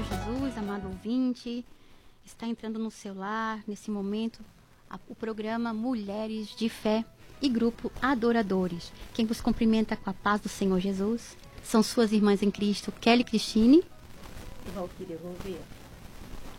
Senhor Jesus, amado ouvinte, está entrando no seu lar, nesse momento, o programa Mulheres de Fé e Grupo Adoradores. Quem vos cumprimenta com a paz do Senhor Jesus são suas irmãs em Cristo, Kelly Cristine e Valquíria Gouveia.